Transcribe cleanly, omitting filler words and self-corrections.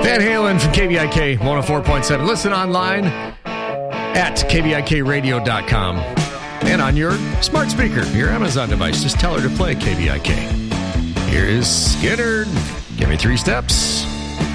Van Halen from KBIK 104.7. Listen online at KBIKradio.com and on your smart speaker, your Amazon device. Just tell her to play KBIK. Here is Skinner. Give me 3 steps.